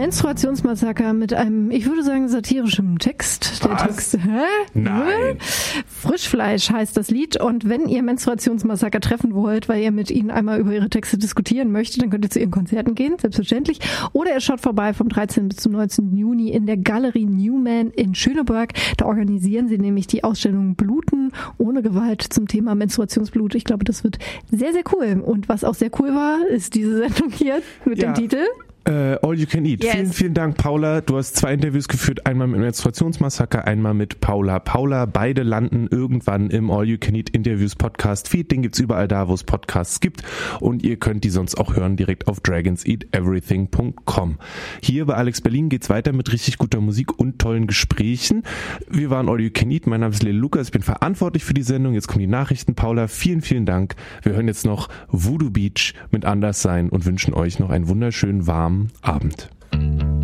Menstruationsmassaker mit einem, ich würde sagen, satirischen Text. Der Text, Nein. Frischfleisch heißt das Lied. Und wenn ihr Menstruationsmassaker treffen wollt, weil ihr mit ihnen einmal über ihre Texte diskutieren möchtet, dann könnt ihr zu ihren Konzerten gehen, selbstverständlich. Oder ihr schaut vorbei vom 13. bis zum 19. Juni in der Galerie Newman in Schöneberg. Da organisieren sie nämlich die Ausstellung Bluten ohne Gewalt zum Thema Menstruationsblut. Ich glaube, das wird sehr, sehr cool. Und was auch sehr cool war, ist diese Sendung hier mit dem Titel All You Can Eat. Yes. Vielen Dank, Paula. Du hast 2 Interviews geführt, einmal mit Menstruationsmassaker, einmal mit Paula. Beide landen irgendwann im All You Can Eat Interviews Podcast Feed. Den gibt's überall da, wo es Podcasts gibt. Und ihr könnt die sonst auch hören direkt auf dragonseateverything.com. Hier bei Alex Berlin geht's weiter mit richtig guter Musik und tollen Gesprächen. Wir waren All You Can Eat. Mein Name ist Lele Lukas. Ich bin verantwortlich für die Sendung. Jetzt kommen die Nachrichten. Paula, vielen, vielen Dank. Wir hören jetzt noch Voodoo Beach mit Anderssein und wünschen euch noch einen wunderschönen, warmen Abend.